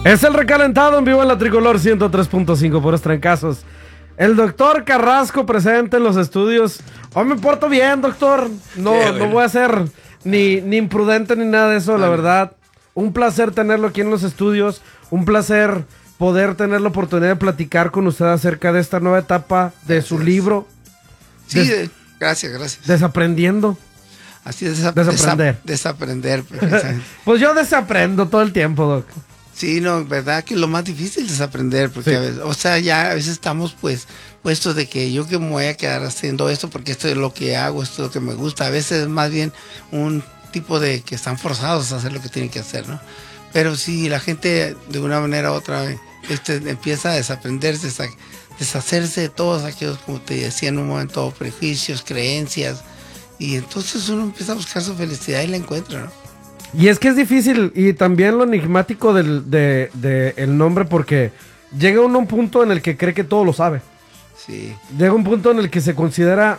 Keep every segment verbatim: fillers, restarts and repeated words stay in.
Es el recalentado en vivo en la Tricolor ciento tres punto cinco, puros trancazos. El doctor Carrasco presente en los estudios. Hoy me porto bien, doctor. No, Qué no bueno. voy a ser ni, ni imprudente ni nada de eso, la verdad. Un placer tenerlo aquí en los estudios. Un placer poder tener la oportunidad de platicar con usted acerca de esta nueva etapa de su Gracias. libro. Sí, Des- de- gracias, gracias. Desaprendiendo. Así es, desa- Desaprender. desa- desaprender. precisamente. Pues yo desaprendo todo el tiempo, doc. Sí, no, verdad que lo más difícil es aprender, porque Sí. a veces, o sea, ya a veces estamos pues puestos de que yo que me voy a quedar haciendo esto porque esto es lo que hago, esto es lo que me gusta. A veces es más bien un tipo de que están forzados a hacer lo que tienen que hacer, ¿no? Pero si la gente de una manera u otra este, empieza a desaprenderse, a deshacerse de todos aquellos, como te decía en un momento, prejuicios, creencias, y entonces uno empieza a buscar su felicidad y la encuentra, ¿no? Y es que es difícil, y también lo enigmático del de, de el nombre, porque llega uno a un punto en el que cree que todo lo sabe. Sí. Llega un punto en el que se considera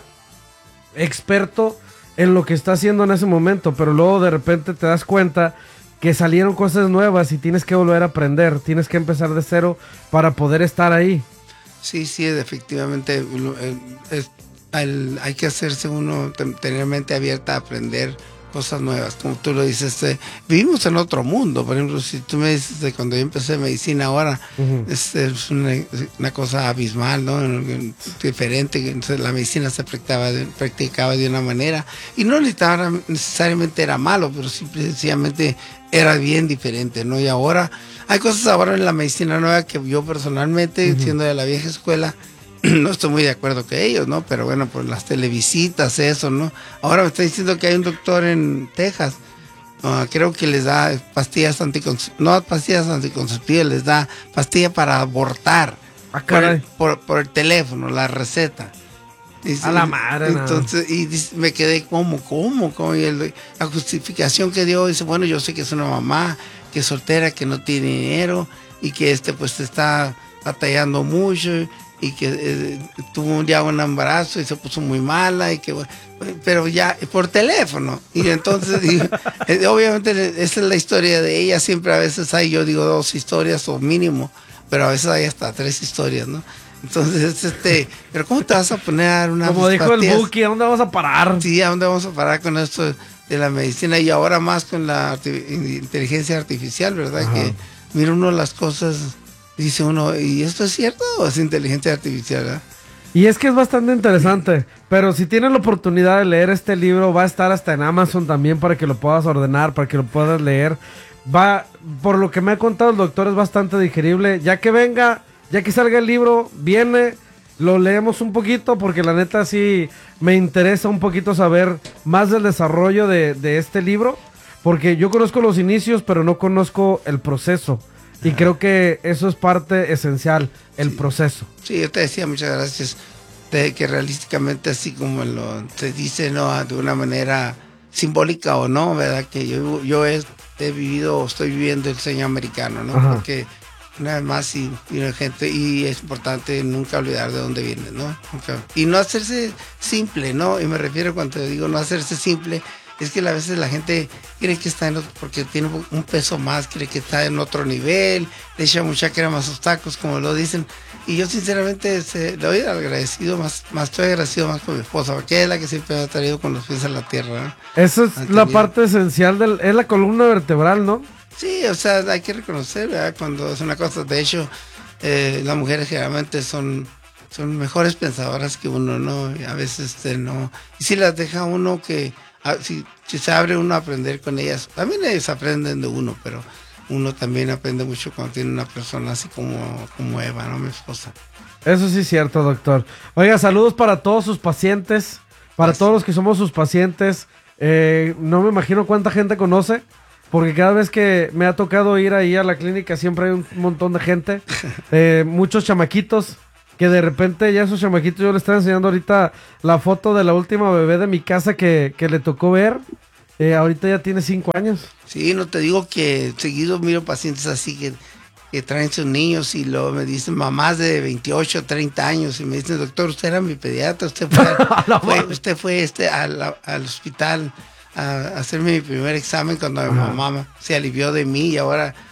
experto en lo que está haciendo en ese momento, pero luego de repente te das cuenta que salieron cosas nuevas y tienes que volver a aprender, tienes que empezar de cero para poder estar ahí. Sí, sí, efectivamente, lo- eh, es- el- hay que hacerse uno, ten- tener mente abierta a aprender cosas nuevas, como tú lo dices. Eh, vivimos en otro mundo, por ejemplo, si tú me dices de cuando yo empecé medicina ahora, Ujú. es, es una, una cosa abismal, ¿no? Diferente, entonces la medicina se practicaba de, practicaba de una manera, y no necesitaba- necesariamente era malo, pero simplemente era bien diferente, ¿no? Y ahora hay cosas ahora en la medicina nueva que yo personalmente, Ujú. siendo de la vieja escuela, no estoy muy de acuerdo que ellos, ¿no? Pero bueno, por las televisitas, eso, ¿no? Ahora me está diciendo que hay un doctor en Texas, ah, creo que les da pastillas anticonceptivas, no pastillas anticonceptivas, les da pastilla para abortar. Ah, Por el, caray. por, por el teléfono, la receta. Dice- A la madre, no. Entonces, y dice- me quedé como, ¿cómo? ¿Cómo? Y el- la justificación que dio, dice, bueno, yo sé que es una mamá, que es soltera, que no tiene dinero, y que este pues está batallando mucho, y que eh, tuvo ya un embarazo y se puso muy mala, y que bueno, pero ya por teléfono. Y entonces, digo, eh, obviamente esa es la historia de ella, siempre a veces hay, yo digo, dos historias o mínimo, pero a veces hay hasta tres historias, ¿no? Entonces, este, pero ¿cómo te vas a poner a dar una Como dijo el pastillas? Buki, ¿a dónde vamos a parar? Sí, ¿a dónde vamos a parar con esto de la medicina? Y ahora más con la arti- inteligencia artificial, ¿verdad? Ajá. Que mira uno las cosas, dice uno, ¿y esto es cierto o es inteligencia artificial? ¿verdad? Y es que es bastante interesante, pero si tienes la oportunidad de leer este libro, va a estar hasta en Amazon también para que lo puedas ordenar, para que lo puedas leer. Va, por lo que me ha contado el doctor, es bastante digerible. Ya que venga, ya que salga el libro, viene, lo leemos un poquito, porque la neta sí me interesa un poquito saber más del desarrollo de, de este libro, porque yo conozco los inicios, pero no conozco el proceso. Y creo que eso es parte esencial, el Sí. proceso. Sí, yo te decía, muchas gracias, de que realísticamente, así como lo se dice, ¿no? De una manera simbólica o no, ¿verdad? Que yo, yo he, he vivido, estoy viviendo el sueño americano, ¿no? Ajá. Porque una vez más, sí, viene gente, y es importante nunca olvidar de dónde vienes, ¿no? Nunca- y no hacerse simple, ¿no? Y me refiero cuando digo no hacerse simple, es que a veces la gente cree que está en otro, porque tiene un peso más, cree que está en otro nivel, le echa mucha crema a sus tacos, como lo dicen. Y yo sinceramente se, le doy agradecido, más, más estoy agradecido más con mi esposa, porque es la que siempre me ha traído con los pies en la tierra, ¿no? Esa es Entendido. la parte esencial del, es la columna vertebral, ¿no? Sí, o sea, hay que reconocer, ¿verdad? Cuando es una cosa, de hecho, eh, las mujeres generalmente son, son mejores pensadoras que uno, ¿no? Y a veces este, no. Y si las deja uno que, a- si, si se abre uno a aprender con ellas, también ellos aprenden de uno, pero uno también aprende mucho cuando tiene una persona así como, como Eva, ¿no? Mi esposa. Eso sí es cierto, doctor. Oiga, saludos para todos sus pacientes, para Gracias. todos los que somos sus pacientes. Eh, no me imagino cuánta gente conoce, porque cada vez que me ha tocado ir ahí a la clínica siempre hay un montón de gente, eh, muchos chamaquitos, que de repente ya esos chamaquitos, yo les estaba enseñando ahorita la foto de la última bebé de mi casa que, que le tocó ver. Eh, ahorita ya tiene cinco años. Sí, no te digo que seguido miro pacientes así que, que traen sus niños y luego me dicen mamás de veintiocho, treinta años y me dicen, doctor, usted era mi pediatra, usted fue, la fue- madre. usted fue este al, al hospital a hacerme mi primer examen cuando mi Ajá. mamá se alivió de mí y ahora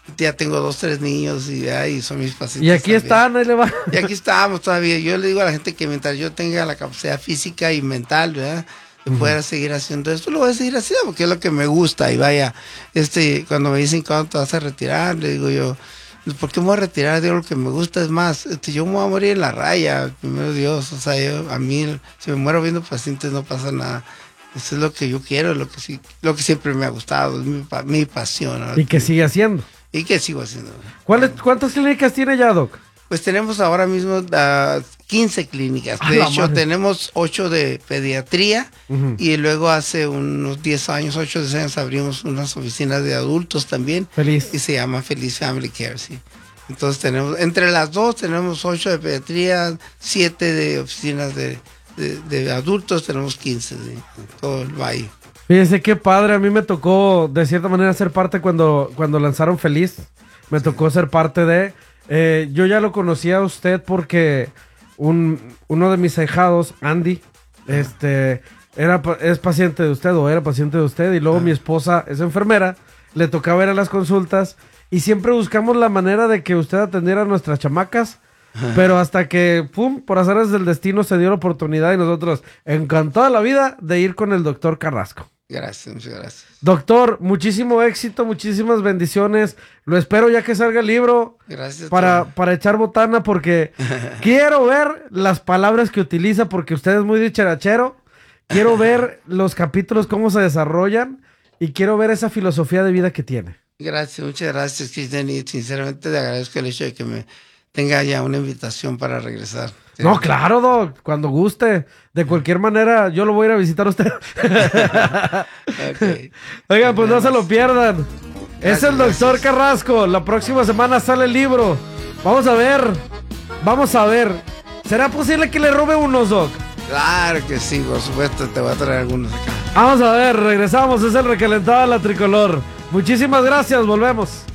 Ya tengo dos, tres niños y, ay, son mis pacientes. Y aquí también. están, ahí le va. Y aquí estamos todavía. Yo le digo a la gente que mientras yo tenga la capacidad física y mental, ¿verdad?, de poder uh-huh. seguir haciendo esto, lo voy a seguir haciendo porque es lo que me gusta. Y vaya, este, cuando me dicen cuándo te vas a retirar, le digo yo, ¿por qué me voy a retirar? Digo, lo que me gusta es más, este, yo me voy a morir en la raya, primero Dios. O sea, yo, a mí, si me muero viendo pacientes no pasa nada. Eso es lo que yo quiero, lo que sí, lo que siempre me ha gustado, es mi, mi pasión, ¿no? Y que sigue haciendo. Y que sigo haciendo. ¿Cuáles, ¿Cuántas clínicas tiene ya, Doc? Pues tenemos ahora mismo uh, quince clínicas. De hecho, madre. tenemos ocho de pediatría uh-huh. y luego hace unos diez años, ocho años abrimos unas oficinas de adultos también. Feliz. Y se llama Feliz Family Care, sí. Entonces tenemos, entre las dos tenemos ocho de pediatría, siete de oficinas de, de, de adultos, tenemos quince de todo el valle. Fíjese qué padre, a mí me tocó de cierta manera ser parte cuando, cuando lanzaron Feliz. Me tocó ser parte de... Eh, yo ya lo conocía a usted porque un, uno de mis ahijados, Andy, este, era, es paciente de usted o era paciente de usted y luego uh-huh. mi esposa es enfermera, le tocaba ir a las consultas y siempre buscamos la manera de que usted atendiera a nuestras chamacas, uh-huh. pero hasta que, pum, por azares del destino se dio la oportunidad y nosotros, encantada la vida de ir con el doctor Carrasco. Gracias, muchas gracias. Doctor, muchísimo éxito, muchísimas bendiciones. Lo espero ya que salga el libro. Gracias. Para, para echar botana porque quiero ver las palabras que utiliza porque usted es muy dicharachero. Quiero ver los capítulos, cómo se desarrollan y quiero ver esa filosofía de vida que tiene. Gracias, muchas gracias, Cristian, y sinceramente le agradezco el hecho de que me tenga ya una invitación para regresar. No, claro, Doc, cuando guste. De cualquier manera, yo lo voy a ir a visitar a usted. Okay. Oigan, pues no se lo pierdan. Gracias, es el doctor gracias. Carrasco. La próxima semana sale el libro. Vamos a ver. Vamos a ver. ¿Será posible que le robe unos, Doc? Claro que sí, por supuesto. Te voy a traer algunos acá. Vamos a ver, regresamos. Es el recalentado de la tricolor. Muchísimas gracias, volvemos.